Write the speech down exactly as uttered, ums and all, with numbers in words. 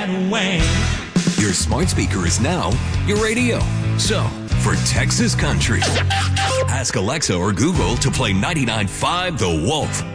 that way. Your smart speaker is now your radio. So, for Texas Country, ask Alexa or Google to play ninety-nine point five The Wolf.